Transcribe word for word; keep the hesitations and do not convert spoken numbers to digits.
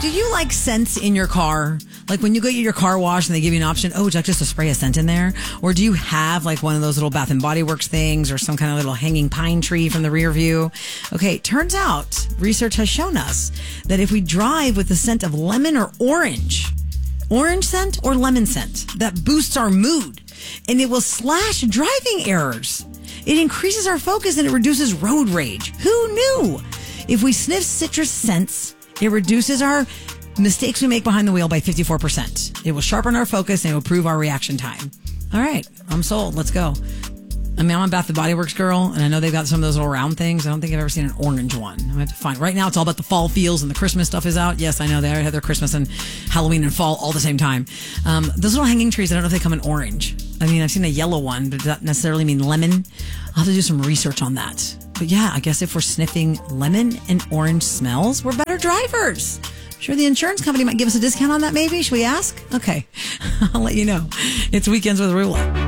Do you like scents in your car? Like when you go get your car washed and they give you an option, oh, would you like just to spray a scent in there? Or do you have like one of those little Bath and Body Works things or some kind of little hanging pine tree from the rear view? Okay, turns out research has shown us that if we drive with the scent of lemon or orange, orange scent or lemon scent, that boosts our mood and it will slash driving errors. It increases our focus and it reduces road rage. Who knew? If we sniff citrus scents, it reduces our mistakes we make behind the wheel by fifty-four percent. It will sharpen our focus and it will improve our reaction time. All right, I'm sold. Let's go. I mean, I'm a Bath and Body Works girl, and I know they've got some of those little round things. I don't think I've ever seen an orange one. I'm going to have to find. Right now, it's all about the fall feels and the Christmas stuff is out. Yes, I know they have their Christmas and Halloween and fall all the same time. Um, those little hanging trees, I don't know if they come in orange. I mean, I've seen a yellow one, but does that necessarily mean lemon? I'll have to do some research on that. But yeah, I guess if we're sniffing lemon and orange smells, we're better drivers. Sure, the insurance company might give us a discount on that, maybe? Should we ask? Okay. I'll let you know. It's Weekends with Rula.